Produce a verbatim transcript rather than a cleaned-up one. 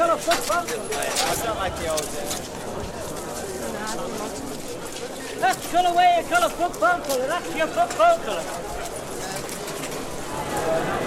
colour football colour. That's not like the old days. That's colour where you colour football colour. That's your football colour.